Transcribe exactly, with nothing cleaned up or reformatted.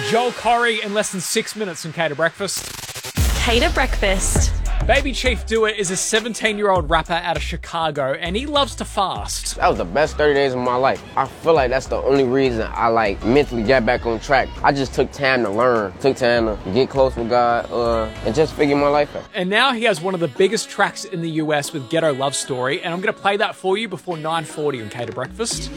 Joel Corry in less than six minutes on Cater Breakfast. Cater Breakfast. Baby Chief Dewitt is a seventeen-year-old rapper out of Chicago, and he loves to fast. That was the best thirty days of my life. I feel like that's the only reason I like mentally got back on track. I just took time to learn, took time to get close with God, uh, and just figure my life out. And now he has one of the biggest tracks in the U S with Ghetto Love Story, and I'm going to play that for you before nine forty on Cater Breakfast.